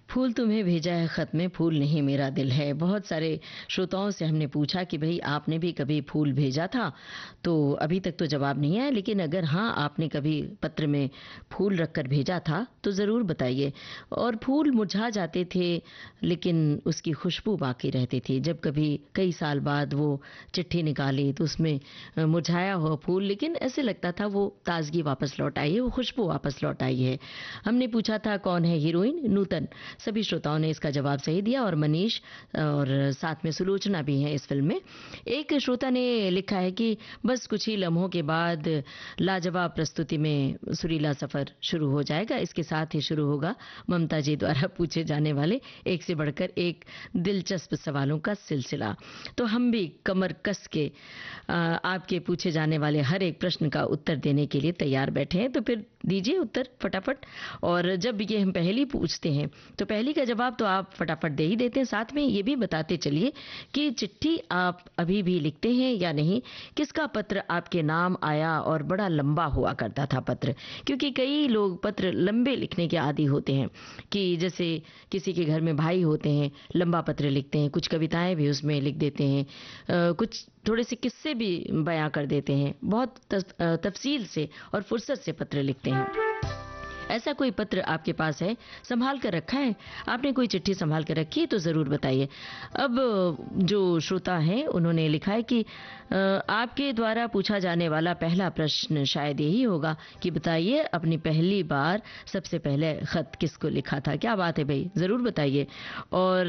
फूल तुम्हें भेजा है खत में, फूल नहीं मेरा दिल है। बहुत सारे श्रोताओं से हमने पूछा कि भाई आपने भी कभी फूल भेजा था, तो अभी तक तो जवाब नहीं आया, लेकिन अगर हाँ आपने कभी पत्र में फूल रखकर भेजा था तो ज़रूर बताइए। और फूल मुरझा जाते थे लेकिन उसकी खुशबू बाकी रहती थी। जब कभी कई साल बाद वो चिट्ठी निकाली तो उसमें मुरझाया हुआ फूल, लेकिन ऐसे लगता था वो ताजगी वापस लौट आई है, वो खुशबू वापस लौट आई है। हमने पूछा था कौन है हीरोइन, नूतन। सभी श्रोताओं ने इसका जवाब सही दिया और मनीष और साथ में सुलोचना भी हैं इस फिल्म में। एक श्रोता ने लिखा है कि बस कुछ ही लम्हों के बाद लाजवाब प्रस्तुति में सुरीला सफर शुरू हो जाएगा। इसके साथ ही शुरू होगा ममता जी द्वारा पूछे जाने वाले एक से बढ़कर एक दिलचस्प सवालों का सिलसिला। तो हम भी कमर कस के आपके पूछे जाने वाले हर एक प्रश्न का उत्तर देने के लिए तैयार बैठे हैं। तो फिर दीजिए उत्तर फटाफट। और जब ये हम पहेली पूछते हैं तो पहेली का जवाब तो आप फटाफट दे ही देते हैं, साथ में ये भी बताते चलिए कि चिट्ठी आप अभी भी लिखते हैं या नहीं, किसका पत्र आपके नाम आया और बड़ा लंबा हुआ करता था पत्र। क्योंकि कई लोग पत्र लंबे लिखने के आदी होते हैं, कि जैसे किसी के घर में भाई होते हैं लंबा पत्र लिखते हैं, कुछ कविताएं भी उसमें लिख देते हैं, कुछ थोड़े से किस्से भी बयां कर देते हैं, बहुत तफसील से और फुर्सत से पत्र लिखते हैं। ऐसा कोई पत्र आपके पास है, संभाल कर रखा है, आपने कोई चिट्ठी संभाल कर रखी है तो ज़रूर बताइए। अब जो श्रोता हैं उन्होंने लिखा है कि आपके द्वारा पूछा जाने वाला पहला प्रश्न शायद यही होगा कि बताइए अपनी पहली बार सबसे पहले खत किसको लिखा था। क्या बात है भाई, ज़रूर बताइए। और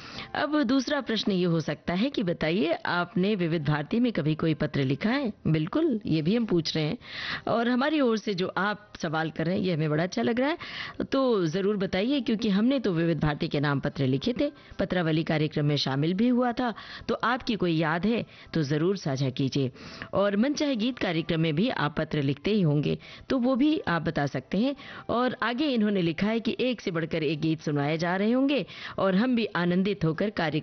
अब दूसरा प्रश्न ये हो सकता है कि बताइए आपने विविध भारती में कभी कोई पत्र लिखा है। बिल्कुल, ये भी हम पूछ रहे हैं और हमारी ओर से जो आप सवाल कर रहे हैं ये हमें बड़ा अच्छा लग रहा है। तो ज़रूर बताइए, क्योंकि हमने तो विविध भारती के नाम पत्र लिखे थे, पत्रावली कार्यक्रम में शामिल भी हुआ था। तो आपकी कोई याद है तो ज़रूर साझा कीजिए। और मन चाहे गीत कार्यक्रम में भी आप पत्र लिखते ही होंगे, तो वो भी आप बता सकते हैं। और आगे इन्होंने लिखा है कि एक से बढ़कर एक गीत सुनाए जा रहे होंगे और हम भी आनंदित होकर कार्यक्रम